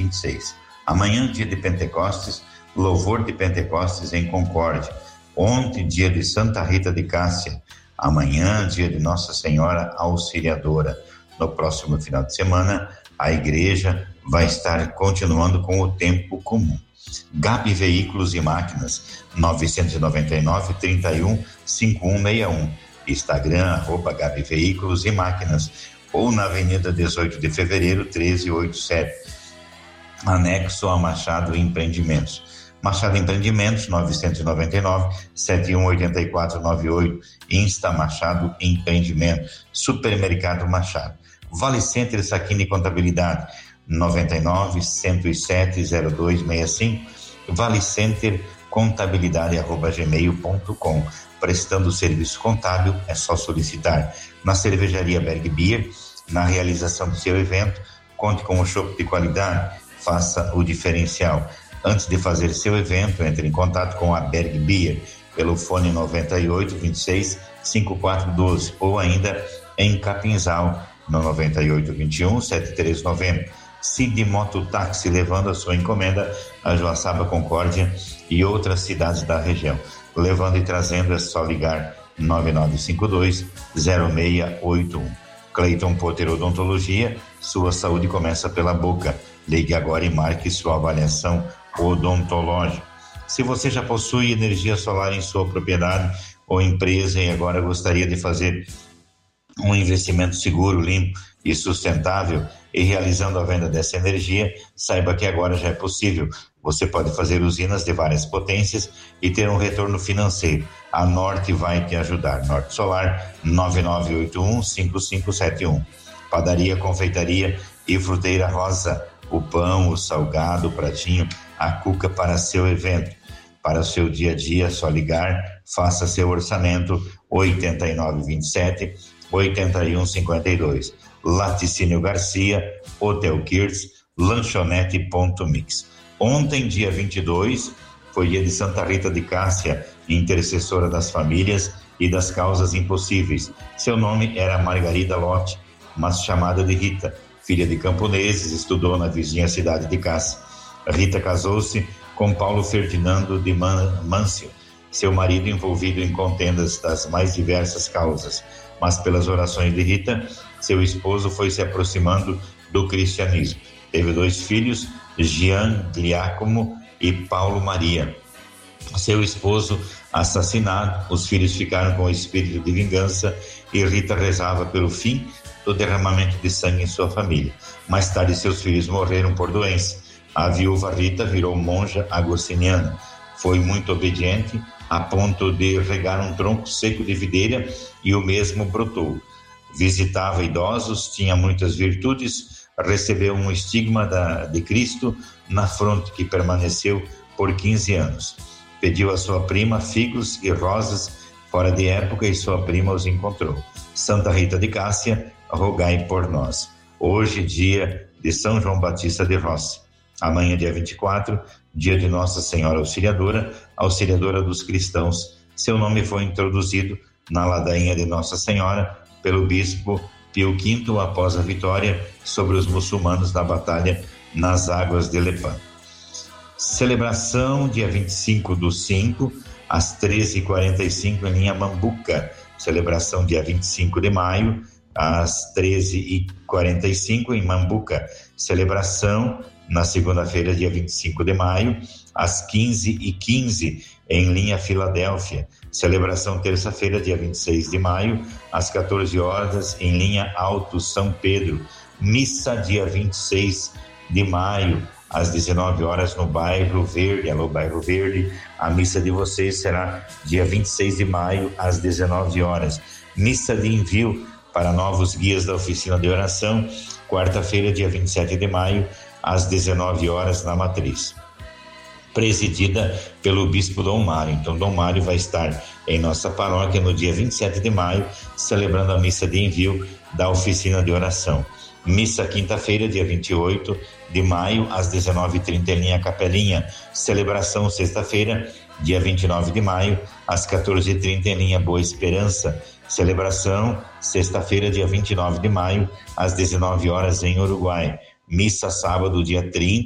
26. Amanhã, dia de Pentecostes, louvor de Pentecostes em Concórdia. Ontem, dia de Santa Rita de Cássia. Amanhã, dia de Nossa Senhora Auxiliadora. No próximo final de semana, a igreja vai estar continuando com o tempo comum. Gabi Veículos e Máquinas, 999-31-5161. Instagram, @Gabi Veículos e Máquinas, ou na Avenida 18 de Fevereiro, 1387, anexo a Machado Empreendimentos. Machado Empreendimentos, 999-718498, Insta Machado Empreendimento, Supermercado Machado. Vale Center Saquini Contabilidade, 99-107-0265, Vale Center Contabilidade @gmail.com. Prestando serviço contábil, é só solicitar. Na cervejaria Berg Beer, na realização do seu evento, conte com o chopp de qualidade, faça o diferencial. Antes de fazer seu evento, entre em contato com a Berg Beer pelo fone 9826-5412 ou ainda em Capinzal no 9821-7390. Cid Mototáxi, levando a sua encomenda a Joaçaba, Concórdia e outras cidades da região. Levando e trazendo é só ligar 9952-0681. Cleiton Potter Odontologia, sua saúde começa pela boca. Ligue agora e marque sua avaliação odontológica. Se você já possui energia solar em sua propriedade ou empresa e agora gostaria de fazer um investimento seguro, limpo e sustentável e realizando a venda dessa energia, saiba que agora já é possível. Você pode fazer usinas de várias potências e ter um retorno financeiro. A Norte vai te ajudar. Norte Solar, 9981-5571. Padaria, confeitaria e fruteira Rosa. O pão, o salgado, o pratinho, a cuca para seu evento. Para o seu dia a dia, só ligar, faça seu orçamento, 8927-8152. Laticínio Garcia, Hotel Kirs, Lanchonete Ponto Mix. Ontem, dia 22, foi dia de Santa Rita de Cássia, intercessora das famílias e das causas impossíveis. Seu nome era Margarida Lotte, mas chamada de Rita. Filha de camponeses, estudou na vizinha cidade de Cássia. Rita casou-se com Paulo Ferdinando de Mâncio, seu marido envolvido em contendas das mais diversas causas. Mas pelas orações de Rita, seu esposo foi se aproximando do cristianismo. Teve 2 filhos, Jean Giacomo e Paulo Maria. Seu esposo assassinado, os filhos ficaram com o espírito de vingança e Rita rezava pelo fim do derramamento de sangue em sua família. Mais tarde, seus filhos morreram por doença. A viúva Rita virou monja agostiniana. Foi muito obediente, a ponto de regar um tronco seco de videira e o mesmo brotou. Visitava idosos, tinha muitas virtudes, recebeu um estigma de Cristo na fronte que permaneceu por 15 anos. Pediu à sua prima figos e rosas fora de época e sua prima os encontrou. Santa Rita de Cássia, rogai por nós. Hoje, dia de São João Batista de Rossi. Amanhã, dia 24, dia de Nossa Senhora Auxiliadora, auxiliadora dos cristãos. Seu nome foi introduzido na ladainha de Nossa Senhora pelo bispo Pio V após a vitória sobre os muçulmanos na batalha nas águas de Lepanto. Celebração dia 25/5, às 13h45 em linha Mambuca. Celebração dia 25 de maio, às 13h45 em Mambuca. Celebração na segunda-feira, dia 25 de maio, às 15h15 em linha Filadélfia. Celebração terça-feira, dia 26 de maio, às 14 horas em linha Alto São Pedro. Missa dia 26 de maio, às 19 horas no Bairro Verde. Alô, Bairro Verde, a missa de vocês será dia 26 de maio, às 19 horas. Missa de envio para novos guias da oficina de oração, quarta-feira, dia 27 de maio, às 19 horas na Matriz. Presidida pelo Bispo Dom Mário. Então, Dom Mário vai estar em nossa paróquia no dia 27 de maio, celebrando a missa de envio da oficina de oração. Missa quinta-feira, dia 28 de maio, às 19h30 em linha Capelinha. Celebração sexta-feira, dia 29 de maio, às 14h30 em linha Boa Esperança. Celebração sexta-feira, dia 29 de maio, às 19 horas em Uruguai. Missa sábado, dia 30